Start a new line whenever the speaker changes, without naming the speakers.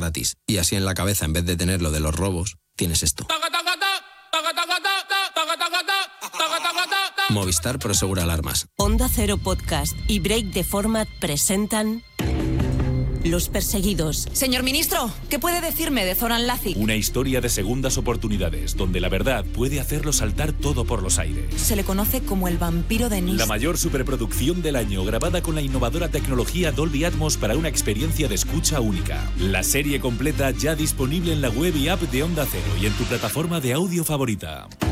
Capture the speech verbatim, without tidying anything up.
gratis. Y así en la cabeza, en vez de tener lo de los robos, tienes esto. Movistar Prosegura Alarmas.
Onda Cero Podcast y Break the Format presentan Los Perseguidos.
Señor ministro, ¿qué puede decirme de Zoran Lazic?
Una historia de segundas oportunidades, donde la verdad puede hacerlo saltar todo por los aires.
Se le conoce como el vampiro de Nice.
La mayor superproducción del año, grabada con la innovadora tecnología Dolby Atmos para una experiencia de escucha única. La serie completa ya disponible en la web y app de Onda Cero y en tu plataforma de audio favorita.